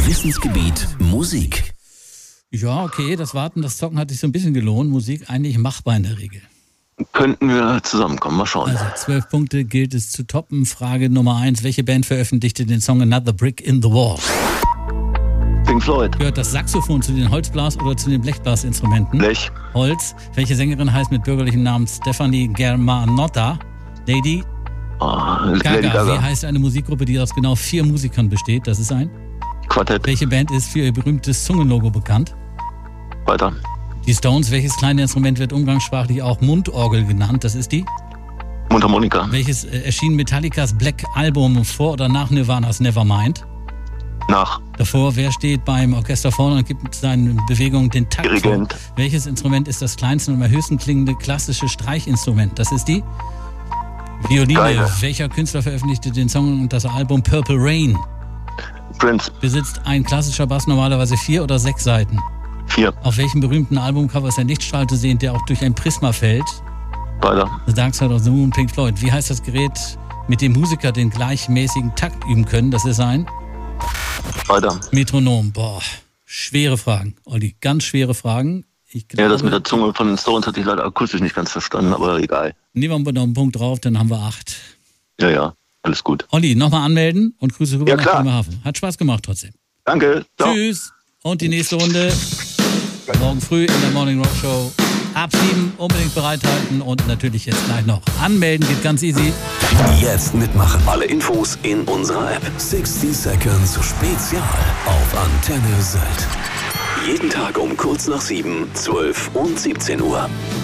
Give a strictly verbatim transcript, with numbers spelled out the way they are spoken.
Wissensgebiet Musik. Ja, okay, das Warten, das Zocken hat sich so ein bisschen gelohnt. Musik eigentlich machbar in der Regel. Könnten wir zusammenkommen, mal schauen. Also zwölf Punkte gilt es zu toppen. Frage Nummer eins. Welche Band veröffentlichte den Song Another Brick in the Wall? Pink Floyd. Gehört das Saxophon zu den Holzblas- oder zu den Blechblasinstrumenten? Blech. Holz. Welche Sängerin heißt mit bürgerlichem Namen Stephanie Germanotta? Lady Oh, Gaga. Lady Gaga. Wie heißt eine Musikgruppe, die aus genau vier Musikern besteht? Das ist ein. Quartett. Welche Band ist für ihr berühmtes Zungenlogo bekannt? Weiter. Die Stones. Welches kleine Instrument wird umgangssprachlich auch Mundorgel genannt? Das ist die. Mundharmonika. Welches äh, erschien Metallicas Black Album vor oder nach Nirvanas Nevermind? Nach. Davor, wer steht beim Orchester vorne und gibt seinen Bewegungen den Takt vor? Dirigent. Welches Instrument ist das kleinste und am höchsten klingende klassische Streichinstrument? Das ist die Violine. Geige. Welcher Künstler veröffentlichte den Song und das Album Purple Rain? Prince. Besitzt ein klassischer Bass normalerweise vier oder sechs Saiten? Vier. Auf welchem berühmten Albumcover ist ein Lichtstrahl zu sehen, der auch durch ein Prisma fällt? Weiter. The Dark Side of the Moon, Pink Floyd. Wie heißt das Gerät, mit dem Musiker den gleichmäßigen Takt üben können? Das ist ein Weiter. Metronom. Boah, schwere Fragen, Olli, ganz schwere Fragen. Ich glaube, Ja, das mit der Zunge von den Stones hatte ich leider akustisch nicht ganz verstanden, aber egal. nehmen wir noch einen Punkt drauf, dann haben wir acht. Ja, ja, alles gut. Olli, nochmal anmelden und Grüße rüber Ja, nach klar. Bremerhaven. Hat Spaß gemacht trotzdem. Danke. Ciao. Tschüss. Und die nächste Runde morgen früh in der Morning Rock Show. Ab sieben unbedingt bereithalten und natürlich jetzt gleich noch anmelden. Geht ganz easy. Jetzt mitmachen. Alle Infos in unserer App. sechzig Seconds Spezial auf Antenne Sylt. Jeden Tag um kurz nach sieben, zwölf und siebzehn Uhr.